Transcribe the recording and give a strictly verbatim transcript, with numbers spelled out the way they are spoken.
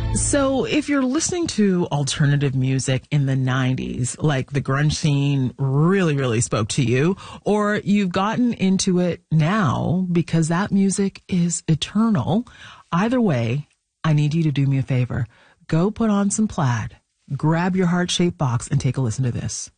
So if you're listening to alternative music in the nineties, like the grunge scene really, really spoke to you, or you've gotten into it now because that music is eternal, either way, I need you to do me a favor. Go put on some Plaid, grab your heart-shaped box, and take a listen to this.